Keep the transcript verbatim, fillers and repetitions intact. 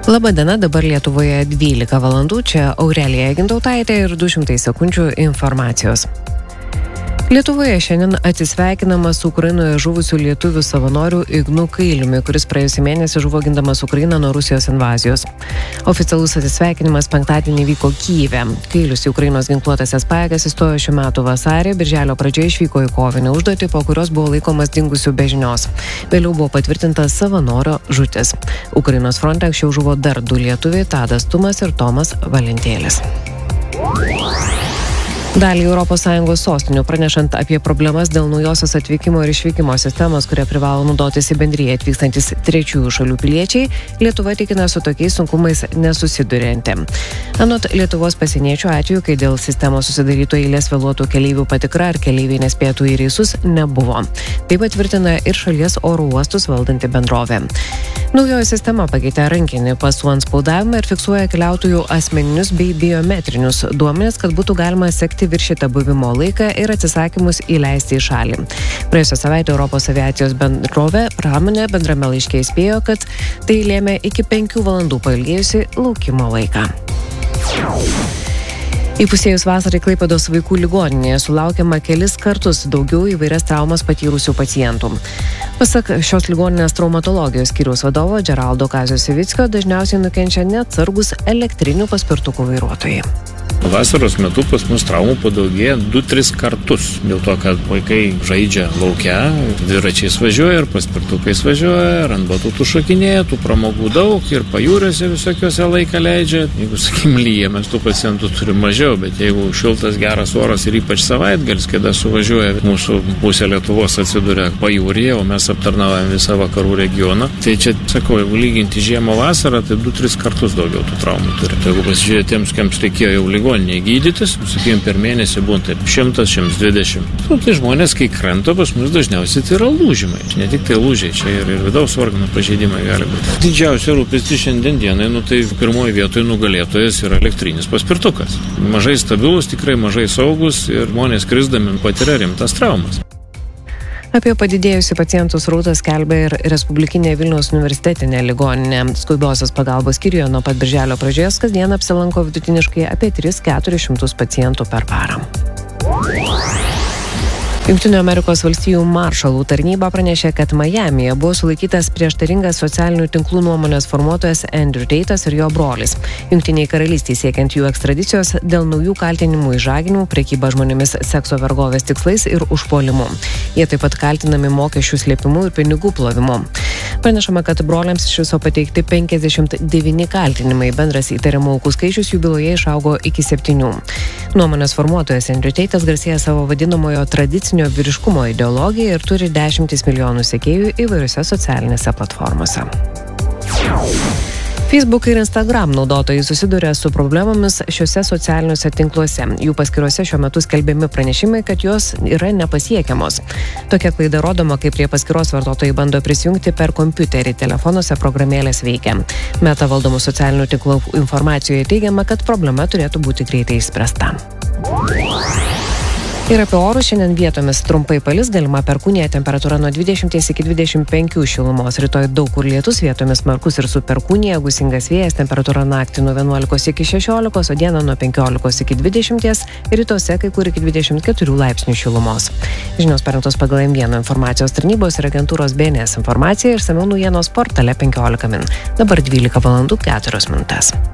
Labadiena, dabar Lietuvoje dvylika valandų, čia Aurelija Gintautaitė ir du šimtai sekundžių informacijos. Lietuvoje šiandien atsisveikinama su Ukrainoje žuvusių lietuvių savanorių Ignu Kailiumi, kuris praėjusį mėnesį žuvo gindamas Ukrainą nuo Rusijos invazijos. Oficialus atsisveikinimas penktadienį vyko Kyjive. Kailius į Ukrainos ginkluotąsias pajėgas įstojo šių metų vasarį, birželio pradžioje išvyko į kovinę užduotį, po kurios buvo laikomas dingusių be žinios. Vėliau buvo patvirtintas savanorio žūtis. Ukrainos fronte anksčiau žuvo dar du lietuviai, Tadas Tumas ir Tomas Valentėlis. Dalį Europos Sąjungos sostinių pranešant apie problemas dėl naujosios atvykimo ir išvykimo sistemos, kuria privalo naudotis į bendriją atvykstantis trečiųjų šalių piliečiai, Lietuva tikina su tokiais sunkumais nesusidurianti. Anot Lietuvos pasieniečių atveju, kai dėl sistemos susidarytų eilės vėluotų keleivių patikra ar keleiviai nespėtų į reisus, nebuvo. Taip patvirtina ir šalies oro uostus valdanti bendrovė. Naujoji sistema pakeitė rankinį pasų antspaudavimą ir fiksuoja keliautojų asmeninius bei biometrinius duomenis, kad būtų galima sekti viršytą buvimo laiką ir atsisakymus įleisti į šalį. Praėjusią savaitę Europos aviacijos bendrovė pramonė bendrame laiške įspėjo, kad tai lėmė iki penkių valandų pailgėjusi laukimo laiką. Įpusėjus vasarai Klaipėdos vaikų ligoninėje sulaukiama kelis kartus daugiau įvairias traumas patyrusių pacientų. Pasak šios ligoninės traumatologijos skyriaus vadovo Džeraldo Kazio Sivickio, dažniausiai nukenčia neatsargūs elektrinių paspirtukų vairuotojai. Vasaros metu pas mus traumų padaugėja du tris kartus. Dėl to, kad vaikai žaidžia lauke, dviračiais važiuoja ir paspirtukais važiuoja, ir ant batutų šokinėja, tų pramogų daug ir pajūriuose visokiuose laiką leidžia. Jeigu, sakykim, lyja, mes tų pacientų turim mažiau, bet jeigu šiltas geras oras ir ypač savaitgalis, kada suvažiuoja mūsų pusė Lietuvos atsiduria pajūryje, o mes aptarnaujam visą vakarų regioną, tai čia, sakau, jeigu lyginti žiemą vasarą, tai du tris kartus daugiau tų traumų turi. Tai jeigu pasižiūrėti tiems, kiems reikėjo jau lygo gydytis, sakykime, per mėnesį būna taip šimtas, šimtas dvidešimt. Nu, tai žmonės, kai krenta, pas mus dažniausiai tai yra lūžimai. Ne tik tai lūžiai, čia ir, ir vidaus organų pažeidimai gali būti. Didžiausia rūpestis šiandien dienai, nu tai pirmoji vietoje nugalėtojas yra elektrinis paspirtukas. Mažai stabilus, tikrai mažai saugus ir žmonės krisdami patiria rimtas traumas. Apie padidėjusių pacientų srautą skelbia ir Respublikinė Vilniaus universitetinė ligoninė. Skubiosios pagalbos skyriuje nuo pat birželio pradžios kasdien apsilanko vidutiniškai apie tris keturis šimtus pacientų per parą. Jungtinių Amerikos valstijų maršalų tarnyba pranešė, kad Majamyje buvo sulaikytas prieštaringas socialinių tinklų nuomonės formuotojas Andrew Tate'as ir jo brolis. Jungtiniai karalystiai siekiant jų ekstradicijos dėl naujų kaltinimų išžaginimu, prekyba žmonėmis sekso vergovės tikslais ir užpuolimu. Jie taip pat kaltinami mokesčių slėpimu ir pinigų plovimu. Pranešama, kad broliams iš viso pateikti penkiasdešimt devyni kaltinimai, bendras įtariamų aukų skaičius jų byloje išaugo iki septynių. Nuomonės formuotojas Andrew Tate'as garsėja savo vadinamojo tradicinio vyriškumo ideologiją ir turi dešimtis milijonų sekėjų įvairiose socialinėse platformose. Facebook ir Instagram naudotojai susiduria su problemomis šiuose socialiniuose tinkluose. Jų paskyrose šiuo metu skelbiami pranešimai, kad jos yra nepasiekiamos. Tokia klaida rodoma, kai prie paskyros vartotojai bando prisijungti per kompiuterį, telefonuose programėlės veikia. Meta valdomų socialinių tinklų informacijoje teigiama, kad problema turėtų būti greitai išspręsta. Ir apie orus šiandien vietomis trumpai palis, galima perkūnija, temperatūra nuo dvidešimties iki dvidešimt penkių šilumos. Rytoj daug kur lietus, vietomis smarkus ir su perkūnija, gūsingas vėjas, temperatūra naktį nuo vienuolikos iki šešiolikos, o dieną nuo penkiolikos iki dvidešimties, rytuose kai kur iki dvidešimt keturių laipsnių šilumos. Žinios parengtos pagal M vienas informacijos tarnybos ir agentūros B N S informacija ir išsamiau naujienos portale penkiolika min. Dabar dvylika valandų keturios minutės.